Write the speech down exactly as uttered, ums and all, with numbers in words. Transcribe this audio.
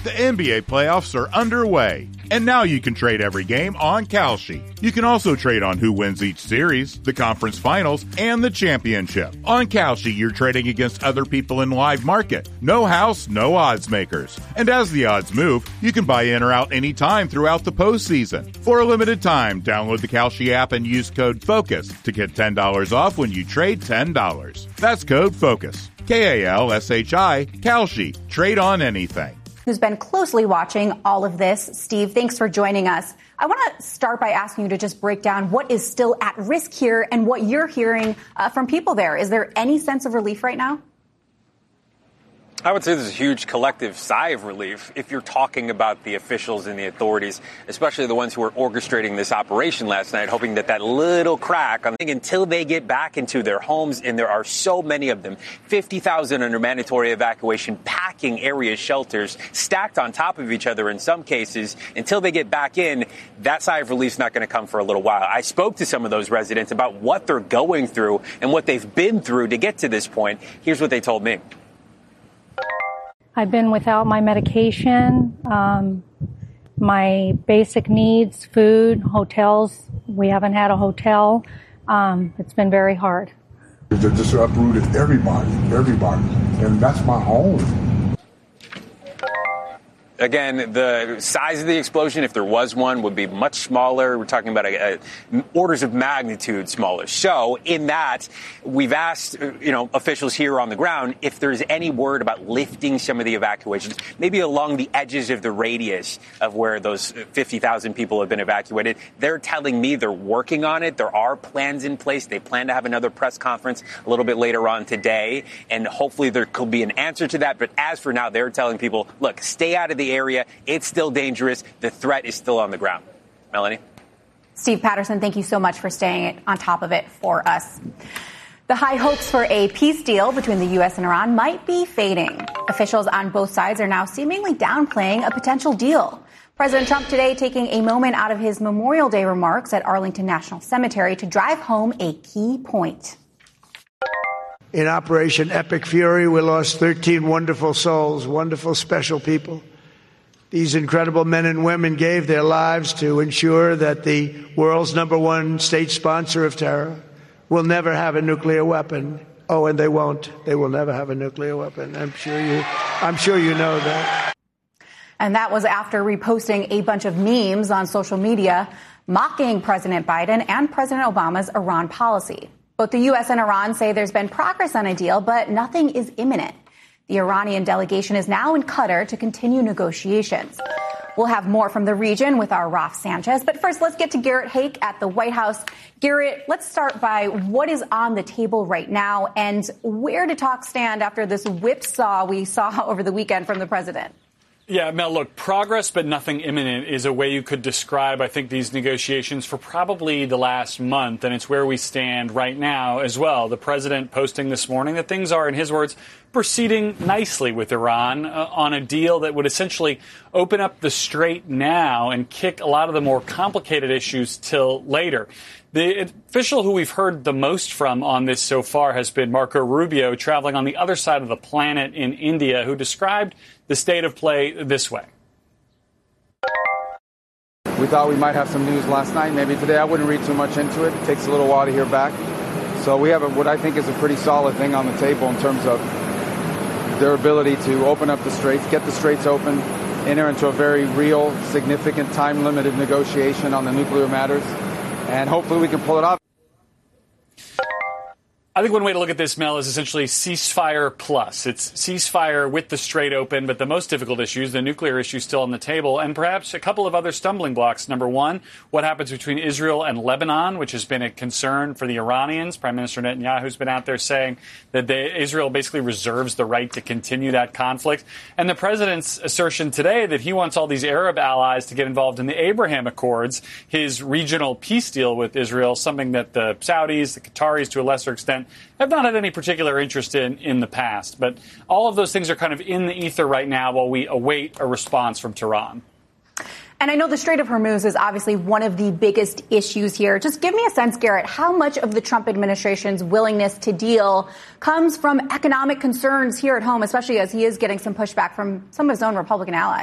The N B A playoffs are underway, and now you can trade every game on Kalshi. You can also trade on who wins each series, the conference finals, and the championship. On Kalshi, you're trading against other people in live market. No house, no odds makers. And as the odds move, you can buy in or out anytime throughout the postseason. For a limited time, download the Kalshi app and use code FOCUS to get ten dollars off when you trade ten dollars. That's code FOCUS. K A L S H I, Kalshi. Trade on anything. Who's been closely watching all of this. Steve, thanks for joining us. I want to start by asking you to just break down what is still at risk here and what you're hearing uh, from people there. Is there any sense of relief right now? I would say there's a huge collective sigh of relief if you're talking about the officials and the authorities, especially the ones who were orchestrating this operation last night, hoping that that little crack on until they get back into their homes. And there are so many of them, fifty thousand under mandatory evacuation, packing area shelters stacked on top of each other in some cases. Until they get back in, that sigh of relief is not going to come for a little while. I spoke to some of those residents about what they're going through and what they've been through to get to this point. Here's what they told me. I've been without my medication, um, my basic needs, food, hotels. We haven't had a hotel. Um, it's been very hard. They just uprooted everybody, everybody, and that's my home. Again, the size of the explosion, if there was one, would be much smaller. We're talking about a, a, orders of magnitude smaller. So in that, we've asked, you know, officials here on the ground if there's any word about lifting some of the evacuations, maybe along the edges of the radius of where those fifty thousand people have been evacuated. They're telling me they're working on it. There are plans in place. They plan to have another press conference a little bit later on today, and hopefully there could be an answer to that. But as for now, they're telling people, look, stay out of the area. It's still dangerous. The threat is still on the ground. Melanie? Steve Patterson, thank you so much for staying on top of it for us. The high hopes for a peace deal between the U S and Iran might be fading. Officials on both sides are now seemingly downplaying a potential deal. President Trump today taking a moment out of his Memorial Day remarks at Arlington National Cemetery to drive home a key point. In Operation Epic Fury, we lost thirteen wonderful souls, wonderful, special people. These incredible men and women gave their lives to ensure that the world's number one state sponsor of terror will never have a nuclear weapon. Oh, and they won't. They will never have a nuclear weapon. I'm sure you, I'm sure you know that. And that was after reposting a bunch of memes on social media mocking President Biden and President Obama's Iran policy. Both the U S and Iran say there's been progress on a deal, but nothing is imminent. The Iranian delegation is now in Qatar to continue negotiations. We'll have more from the region with our Raf Sanchez. But first, let's get to Garrett Haake at the White House. Garrett, let's start by what is on the table right now and where do talks stand after this whipsaw we saw over the weekend from the president? Yeah, Mel, look, progress but nothing imminent is a way you could describe, I think, these negotiations for probably the last month, and it's where we stand right now as well. The president posting this morning that things are, in his words, proceeding nicely with Iran uh, on a deal that would essentially open up the strait now and kick a lot of the more complicated issues till later. The official who we've heard the most from on this so far has been Marco Rubio, traveling on the other side of the planet in India, who described the state of play this way. We thought we might have some news last night. Maybe today. I wouldn't read too much into it. It takes a little while to hear back. So we have a, what I think is a pretty solid thing on the table in terms of their ability to open up the straits, get the straits open, enter into a very real, significant, time-limited negotiation on the nuclear matters. And hopefully we can pull it off. I think one way to look at this, Mel, is essentially ceasefire plus. It's ceasefire with the strait open, but the most difficult issues, the nuclear issue, still on the table, and perhaps a couple of other stumbling blocks. Number one, what happens between Israel and Lebanon, which has been a concern for the Iranians. Prime Minister Netanyahu's been out there saying that they, Israel basically reserves the right to continue that conflict. And the president's assertion today that he wants all these Arab allies to get involved in the Abraham Accords, his regional peace deal with Israel, something that the Saudis, the Qataris, to a lesser extent, have not had any particular interest in in the past. But all of those things are kind of in the ether right now while we await a response from Tehran. And I know the Strait of Hormuz is obviously one of the biggest issues here. Just give me a sense, Garrett, how much of the Trump administration's willingness to deal comes from economic concerns here at home, especially as he is getting some pushback from some of his own Republican allies?